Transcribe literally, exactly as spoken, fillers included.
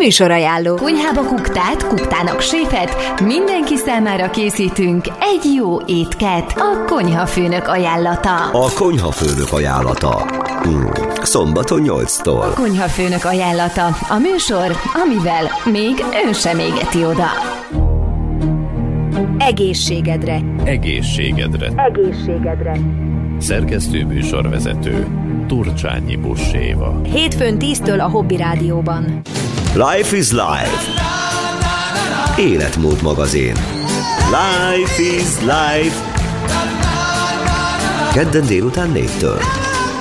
Műsorajánló. Konyhába kuktát, kuktának séfet, mindenki számára készítünk egy jó étket. A konyhafőnök ajánlata. A konyhafőnök ajánlata. Hmm. Szombaton nyolctól. A konyhafőnök ajánlata. A műsor, amivel még ön sem égeti oda. Egészségedre. Egészségedre. Egészségedre. Szerkesztő műsorvezető Turcsányi Busséva. Hétfőn tíztől a Hobby Rádióban. Life is Life. Életmód magazin. Life is Life. Kedden délután négytől.